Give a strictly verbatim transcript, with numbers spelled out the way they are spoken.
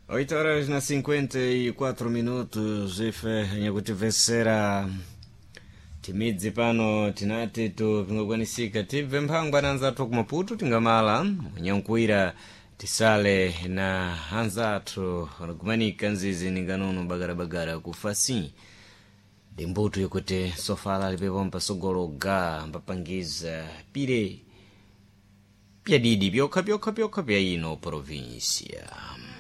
oito horas na cinquenta e quatro minutos ife nyakutivesera timidzi pano tinati tupingokwanisika tibve mphangwa na anzathu kumaputu tingamala munyankwira tisale na anzathu anagumanika nzizi ninganunu bagarabagara kufasi dimbutu yokuti sofala lipepo mpasogologa mbapangiza pire pyadidi pyokha pyokha pyokha pya ino provinsia.